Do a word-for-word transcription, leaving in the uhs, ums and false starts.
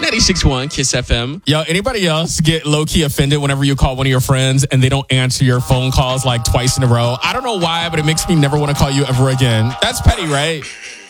ninety-six point one Kiss F M. Yo, anybody else get low-key offended whenever you call one of your friends and they don't answer your phone calls like twice in a row? I don't know why, but it makes me never want to call you ever again. That's petty, right?